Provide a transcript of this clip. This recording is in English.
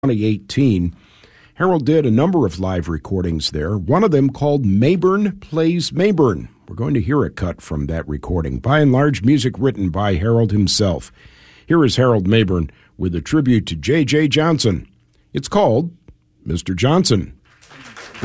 2018. Harold did a number of live recordings there, one of them called Mayburn Plays Mayburn. We're going to hear a cut from that recording, by and large music written by Harold himself. Here is Harold Mayburn with a tribute to J.J. Johnson. It's called Mr. Johnson.